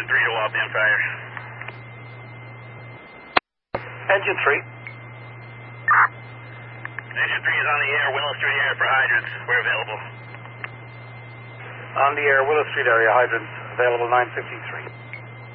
Engine 3 to Waltham Fire. Engine 3. Engine 3 is on the air, Willow Street area for hydrants. We're available. On the air, Willow Street area, hydrants, available 953.